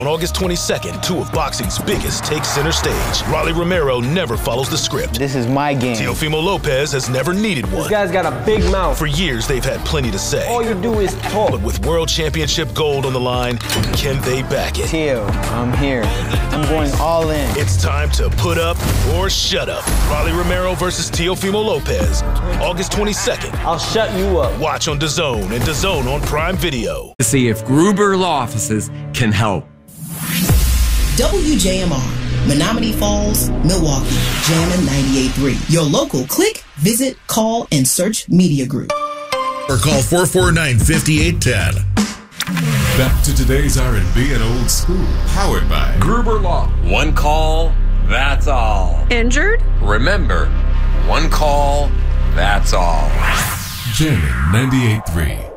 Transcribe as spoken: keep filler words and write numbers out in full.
On August twenty-second, two of boxing's biggest take center stage. Rolly Romero never follows the script. This is my game. Teofimo Lopez has never needed one. This guy's got a big mouth. For years, they've had plenty to say. All you do is talk. But with World Championship gold on the line, can they back it? Teo, I'm here. I'm going all in. It's time to put up or shut up. Rolly Romero versus Teofimo Lopez. August twenty-second. I'll shut you up. Watch on DAZN and DAZN on Prime Video. To see if Gruber Law Offices can help. W J M R, Menominee Falls, Milwaukee, Jammin' ninety-eight point three. Your local click, visit, call, and search media group. Or call four four nine, five eight one zero. Back to today's R and B and old school, powered by Gruber Law. One call, that's all. Injured? Remember, one call, that's all. Jammin' ninety-eight point three.